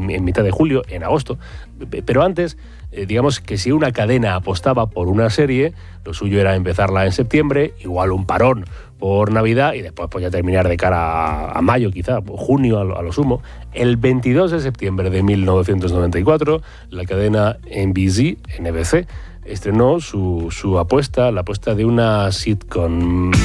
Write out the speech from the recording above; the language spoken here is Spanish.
en mitad de julio, en agosto. Pero antes, digamos que si una cadena apostaba por una serie, lo suyo era empezarla en septiembre, igual un parón por Navidad y después pues ya terminar de cara a mayo, quizá, junio a lo sumo. El 22 de septiembre de 1994, la cadena NBC estrenó su apuesta, la apuesta de una sitcom.